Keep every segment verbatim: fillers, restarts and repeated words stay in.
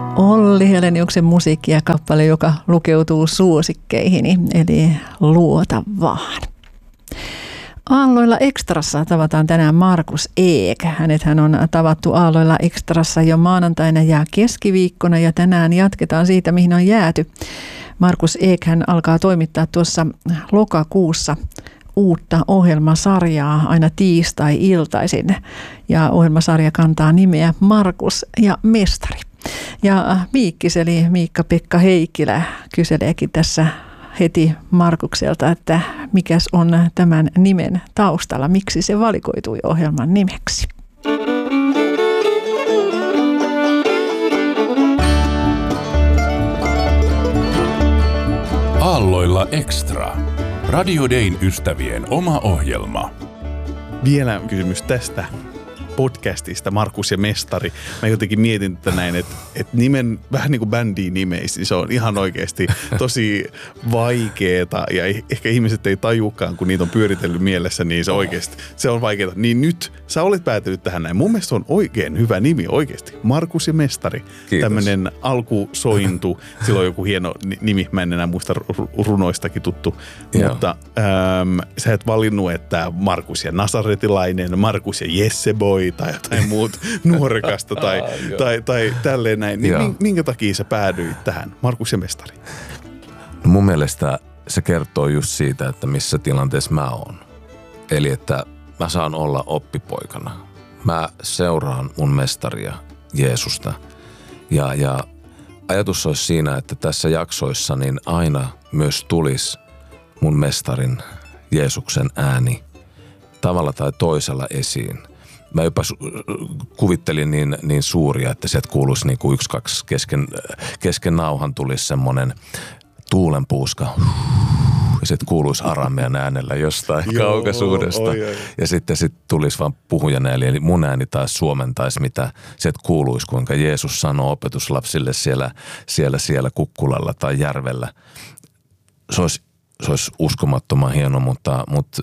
Olli Heleniuksen musiikki ja kappale, joka lukeutuu suosikkeihini, eli Luota vaan. Aalloilla Extrassa tavataan tänään Markus Ek. Hänethän on tavattu Aalloilla Extrassa jo maanantaina ja keskiviikkona ja tänään jatketaan siitä, mihin on jääty. Markus Ek hän alkaa toimittaa tuossa lokakuussa uutta ohjelmasarjaa aina tiistai-iltaisin ja ohjelmasarja kantaa nimeä Markus ja Mestari. Ja Miikkis eli Miikka-Pekka Heikkilä kyseleekin tässä heti Markukselta, että mikäs on tämän nimen taustalla, miksi se valikoitui ohjelman nimeksi. Aalloilla Extra. Radio Dayn ystävien oma ohjelma. Vielä kysymys tästä podcastista, Markus ja Mestari. Mä jotenkin mietin tätä näin, että, että nimen, vähän niin kuin bändiin nimeistä, niin se on ihan oikeasti tosi vaikeeta ja ehkä ihmiset ei tajukaan, kun niitä on pyöritellyt mielessä, niin se oikeasti, se on vaikeeta. Niin nyt sä olet päätynyt tähän näin. Mun mielestä se on oikein hyvä nimi oikeasti. Markus ja Mestari. Kiitos. Tämmönen alkusointu. Silloin joku hieno nimi, mä en enää muista runoistakin tuttu. Joo. Mutta ähm, sä et valinnut, että Markus ja Nasaretilainen, Markus ja Jesseboy tai jotain muut nuorekasta tai, ah, tai, tai tälleen näin. Niin minkä takia sä päädyit tähän, Markus ja Mestari? No mun mielestä se kertoo just siitä, että missä tilanteessa mä oon. Eli että mä saan olla oppipoikana. Mä seuraan mun mestaria Jeesusta. Ja, ja ajatus olisi siinä, että tässä jaksoissa niin aina myös tulisi mun mestarin Jeesuksen ääni tavalla tai toisella esiin. Mä jopa kuvittelin niin, niin suuria, että sieltä kuuluisi niin kuin yksi, kaksi kesken, kesken nauhan tulisi semmoinen tuulenpuuska. Ja sitten kuuluisi aramean äänellä jostain Joo, kaukaisuudesta. Oi, oi. Ja sitten sit tulisi vaan puhujan ääni, eli mun ääni taas suomentaisi, mitä sieltä kuuluisi, kuinka Jeesus sanoo opetuslapsille siellä, siellä, siellä Kukkulalla tai järvellä. Se olisi, se olisi uskomattoman hieno, mutta, mutta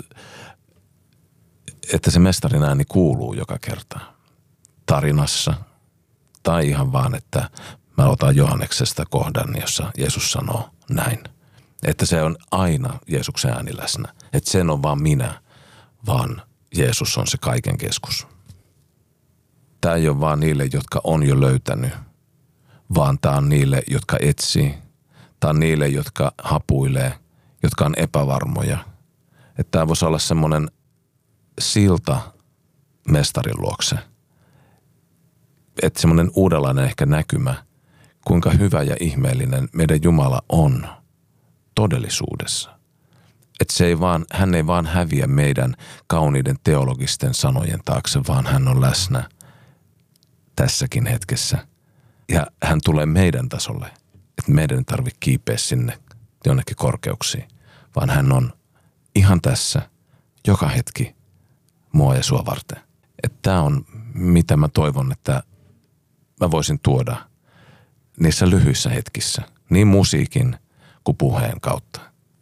että se mestarin ääni kuuluu joka kerta tarinassa tai ihan vaan, että mä otan Johanneksesta kohdan, jossa Jeesus sanoo näin. Että se on aina Jeesuksen ääni läsnä. Että sen on vaan minä, vaan Jeesus on se kaiken keskus. Tämä ei ole vaan niille, jotka on jo löytänyt, vaan tämä on niille, jotka etsii. Tämä on niille, jotka hapuilee, jotka on epävarmoja. Että tämä voisi olla semmoinen silta mestarin luokse. Että semmoinen uudenlainen ehkä näkymä, kuinka hyvä ja ihmeellinen meidän Jumala on todellisuudessa. Että se ei vaan, hän ei vaan häviä meidän kauniiden teologisten sanojen taakse, vaan hän on läsnä tässäkin hetkessä. Ja hän tulee meidän tasolle, että meidän ei tarvitse kiipeä sinne jonnekin korkeuksiin, vaan hän on ihan tässä joka hetki mua ja sua varten. Että tämä on, mitä mä toivon, että mä voisin tuoda niissä lyhyissä hetkissä, niin musiikin kuin puheen kautta.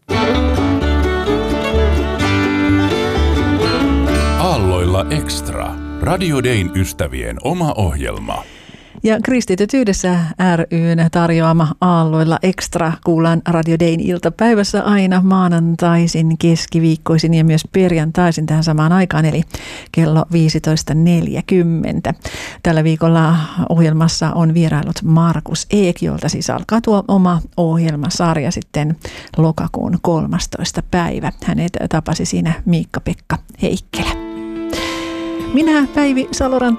Aalloilla Extra. Radio Dayn ystävien oma ohjelma. Ja Kristityt yhdessä ry:n tarjoama Aalloilla Extra kuullaan Radio Dayn iltapäivässä aina maanantaisin, keskiviikkoisin ja myös perjantaisin tähän samaan aikaan, eli kello viisitoista neljäkymmentä. Tällä viikolla ohjelmassa on vierailut Markus Ek, jolta siis alkaa tuo oma ohjelmasarja sitten lokakuun kolmastoista päivä. Hänet tapasi siinä Miikka-Pekka Heikkilä. Minä, Päivi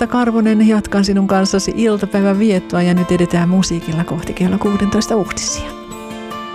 Saloranta-Karvonen, jatkan sinun kanssasi iltapäivän viettoa ja nyt edetään musiikilla kohti kello kuusitoista uutisia.